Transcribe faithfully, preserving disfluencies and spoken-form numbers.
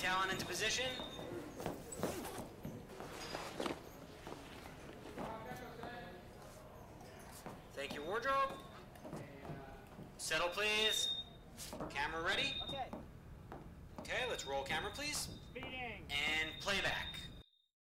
Talon into position. Thank you, wardrobe. Settle, please. Camera ready? Okay. Okay, let's roll camera, please. Speeding. And playback.